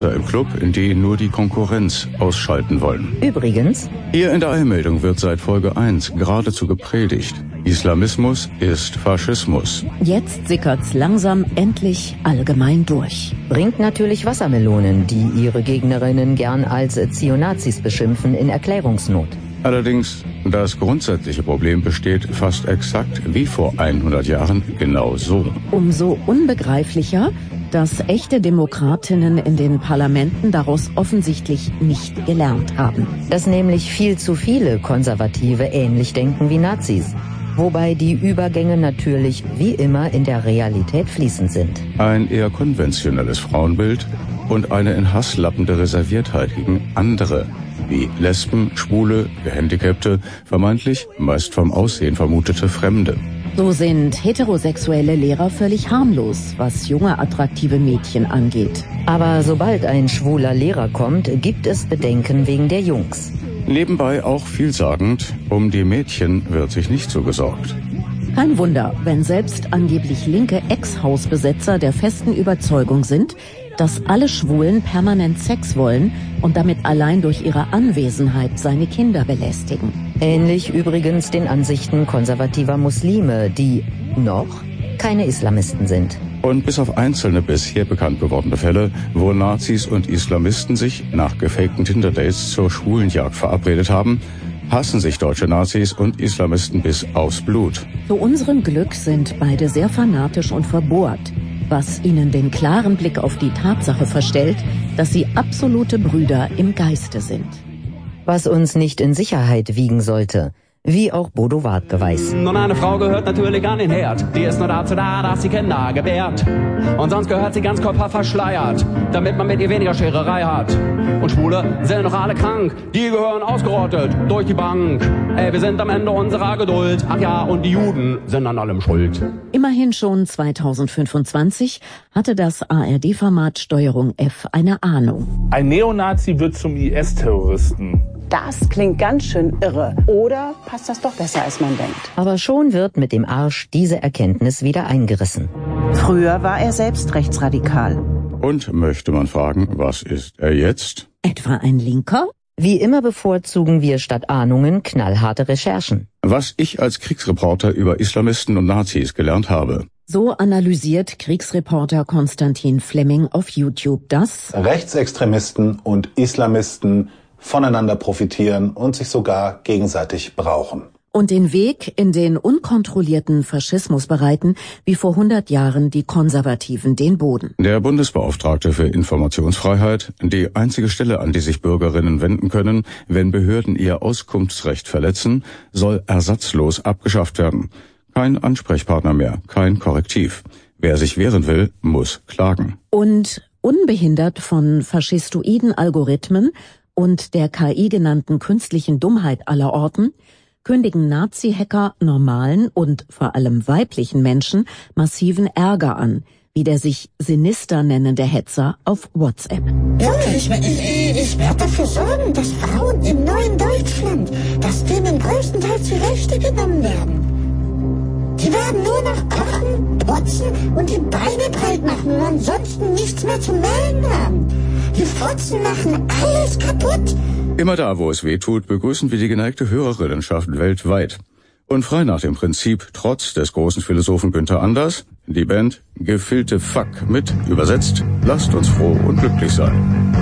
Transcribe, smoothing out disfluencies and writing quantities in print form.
Im Club, in den nur die Konkurrenz ausschalten wollen. Übrigens, hier in der Eilmeldung wird seit Folge 1 geradezu gepredigt. Islamismus ist Faschismus. Jetzt sickert's langsam endlich allgemein durch. Bringt natürlich Wassermelonen, die ihre Gegnerinnen gern als Zionazis beschimpfen, in Erklärungsnot. Allerdings, das grundsätzliche Problem besteht fast exakt wie vor 100 Jahren genau so. Umso unbegreiflicher, dass echte Demokratinnen in den Parlamenten daraus offensichtlich nicht gelernt haben. Dass nämlich viel zu viele Konservative ähnlich denken wie Nazis. Wobei die Übergänge natürlich wie immer in der Realität fließend sind. Ein eher konventionelles Frauenbild und eine in Hass lappende Reserviertheit gegen andere, wie Lesben, Schwule, Gehandicapte, vermeintlich meist vom Aussehen vermutete Fremde. So sind heterosexuelle Lehrer völlig harmlos, was junge, attraktive Mädchen angeht. Aber sobald ein schwuler Lehrer kommt, gibt es Bedenken wegen der Jungs. Nebenbei auch vielsagend, um die Mädchen wird sich nicht so gesorgt. Kein Wunder, wenn selbst angeblich linke Ex-Hausbesetzer der festen Überzeugung sind, dass alle Schwulen permanent Sex wollen und damit allein durch ihre Anwesenheit seine Kinder belästigen. Ähnlich übrigens den Ansichten konservativer Muslime, die noch keine Islamisten sind. Und bis auf einzelne bisher bekannt gewordene Fälle, wo Nazis und Islamisten sich nach gefakten Tinder-Dates zur Schwulenjagd verabredet haben, hassen sich deutsche Nazis und Islamisten bis aufs Blut. Zu unserem Glück sind beide sehr fanatisch und verbohrt, was ihnen den klaren Blick auf die Tatsache verstellt, dass sie absolute Brüder im Geiste sind. Was uns nicht in Sicherheit wiegen sollte, wie auch Bodo Warth beweist. Nun, eine Frau gehört natürlich an den Herd. Die ist nur dazu da, dass sie Kinder gebärt. Und sonst gehört sie ganz körperverschleiert, damit man mit ihr weniger Schererei hat. Und Schwule sind doch alle krank. Die gehören ausgerottet durch die Bank. Ey, wir sind am Ende unserer Geduld. Ach ja, und die Juden sind an allem schuld. Immerhin schon 2025 hatte das ARD-Format Steuerung F eine Ahnung. Ein Neonazi wird zum IS-Terroristen. Das klingt ganz schön irre. Oder passt das doch besser, als man denkt? Aber schon wird mit dem Arsch diese Erkenntnis wieder eingerissen. Früher war er selbst rechtsradikal. Und möchte man fragen, was ist er jetzt? Etwa ein Linker? Wie immer bevorzugen wir statt Ahnungen knallharte Recherchen. Was ich als Kriegsreporter über Islamisten und Nazis gelernt habe. So analysiert Kriegsreporter Konstantin Flemming auf YouTube, dass Rechtsextremisten und Islamisten voneinander profitieren und sich sogar gegenseitig brauchen. Und den Weg in den unkontrollierten Faschismus bereiten, wie vor 100 Jahren die Konservativen den Boden. Der Bundesbeauftragte für Informationsfreiheit, die einzige Stelle, an die sich Bürgerinnen wenden können, wenn Behörden ihr Auskunftsrecht verletzen, soll ersatzlos abgeschafft werden. Kein Ansprechpartner mehr, kein Korrektiv. Wer sich wehren will, muss klagen. Und unbehindert von faschistoiden Algorithmen und der KI genannten künstlichen Dummheit aller Orten, kündigen Nazi-Hacker normalen und vor allem weiblichen Menschen massiven Ärger an, wie der sich Sinister nennende Hetzer auf WhatsApp. Ja, ich werde dafür sorgen, dass Frauen im neuen Deutschland, dass denen größtenteils die Rechte genommen werden. Die werden nur noch kochen, putzen und die Beine breit machen und ansonsten nichts mehr zu melden haben. Die Fotzen machen alles kaputt. Immer da, wo es weh tut, begrüßen wir die geneigte Hörerinnenschaft weltweit. Und frei nach dem Prinzip, trotz des großen Philosophen Günther Anders, die Band Gefilte Fuck mit, übersetzt, lasst uns froh und glücklich sein.